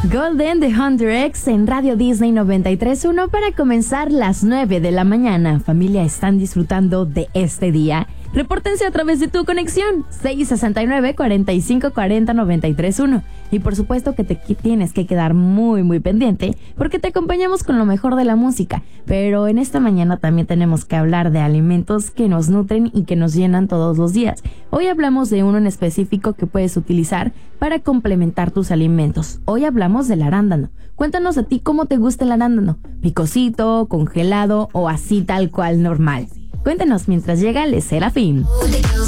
Golden de Hunter X en Radio Disney 93.1 para comenzar las 9 de la mañana. Familia, ¿están disfrutando de este día? Repórtense a través de tu conexión 669-4540-931. Y por supuesto que te tienes que quedar muy pendiente porque te acompañamos con lo mejor de la música. Pero en esta mañana también tenemos que hablar de alimentos que nos nutren y que nos llenan todos los días. Hoy hablamos de uno en específico que puedes utilizar para complementar tus alimentos. Hoy hablamos del arándano. Cuéntanos a ti cómo te gusta el arándano. ¿Picosito, congelado o así tal cual normal? Cuéntanos mientras llega Le Serafim.